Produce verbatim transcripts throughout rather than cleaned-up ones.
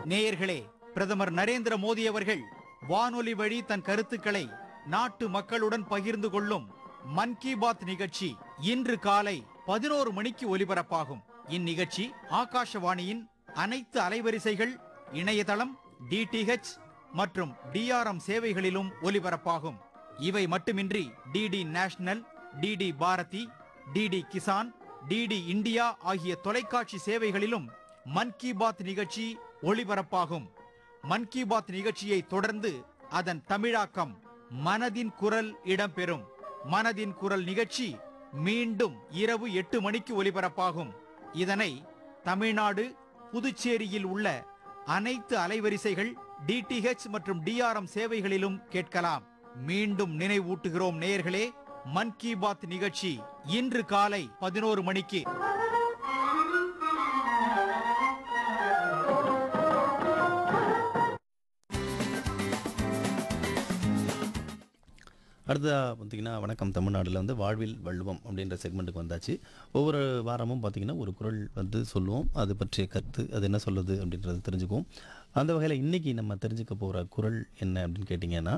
நேயர்களே, பிரதமர் நரேந்திர மோடி அவர்கள் வானொலி வழி தன் கருத்துக்களை நாட்டு மக்களுடன் பகிர்ந்து கொள்ளும் மன் கி பாத் நிகழ்ச்சி இன்று காலை பதினோரு மணிக்கு ஒலிபரப்பாகும். இந்நிகழ்ச்சி ஆகாஷவாணியின் அனைத்து அலைவரிசைகள், இணையதளம், டிடிஹெச் மற்றும் டிஆர்எம் சேவைகளிலும் ஒலிபரப்பாகும். இவை மட்டுமின்றி DD national, DD Bharathi, DD Kisan, DD India ஆகிய தொலைக்காட்சி சேவைகளிலும் மன் கி பாத் நிகழ்ச்சி ஒளிபரப்பாகும். மன் கி பாத் நிகழ்ச்சியை தொடர்ந்து அதன் தமிழாக்கம் மனதின் குரல் இடம்பெறும். மனதின் குரல் நிகழ்ச்சி மீண்டும் இரவு எட்டு மணிக்கு ஒலிபரப்பாகும். இதனை தமிழ்நாடு, புதுச்சேரியில் உள்ள அனைத்து அலைவரிசைகள், டிடிஹெச் மற்றும் டிஆர்எம் சேவைகளிலும் கேட்கலாம். மீண்டும் நினைவூட்டுகிறோம் நேயர்களே, மன் கி பாத் நிகழ்ச்சி இன்று காலை பதினோரு மணிக்கு. அடுத்ததாக பார்த்திங்கன்னா வணக்கம் தமிழ்நாட்டில் வந்து வாழ்வில் வள்ளுவம் அப்படின்ற செக்மெண்ட்டுக்கு வந்தாச்சு. ஒவ்வொரு வாரமும் பார்த்திங்கன்னா ஒரு குறள் வந்து சொல்லுவோம், அது பற்றிய கருத்து, அது என்ன சொல்லுது அப்படின்றது தெரிஞ்சுக்குவோம். அந்த வகையில் இன்றைக்கி நம்ம தெரிஞ்சுக்க போகிற குறள் என்ன அப்படின்னு கேட்டிங்கன்னா,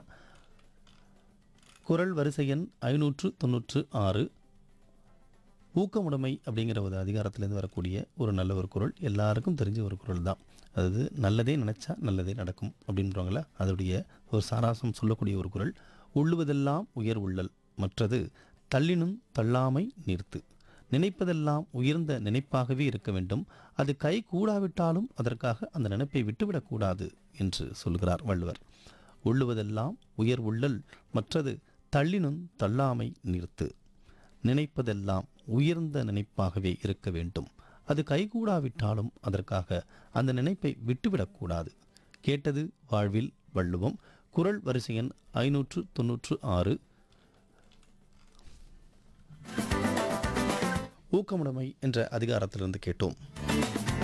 குறள் வரிசை எண் ஐநூற்று தொண்ணூற்று ஆறு, ஊக்கமுடைமை அப்படிங்கிற ஒரு அதிகாரத்திலேருந்து வரக்கூடிய ஒரு நல்ல ஒரு குறள். எல்லாருக்கும் தெரிஞ்ச ஒரு குறள் தான். அதாவது நல்லதே நினச்சா நல்லதே நடக்கும் அப்படின்றவங்கள அதோடைய ஒரு சாராசம் சொல்லக்கூடிய ஒரு குறள். உள்ளுவதெல்லாம் உயர் உள்ளல், மற்றது தள்ளினும் தள்ளாமை நிறுத்து. நினைப்பதெல்லாம் உயர்ந்த நினைப்பாகவே இருக்க வேண்டும், அது கை கூடாவிட்டாலும் அதற்காக அந்த நினைப்பை விட்டுவிடக்கூடாது என்று சொல்கிறார் வள்ளுவர். உள்ளுவதெல்லாம் உயர் உள்ளல், மற்றது தள்ளினும் தள்ளாமை நிறுத்து. நினைப்பதெல்லாம் உயர்ந்த நினைப்பாகவே இருக்க வேண்டும், அது கைகூடாவிட்டாலும் அதற்காக அந்த நினைப்பை விட்டுவிடக்கூடாது. கேட்டது வாழ்வில் வள்ளுவம். குறள் வரிசை எண் ஐநூற்று தொன்னூற்று ஆறு, ஊக்கமுடைமை என்ற அதிகாரத்திலிருந்து கேட்டோம்.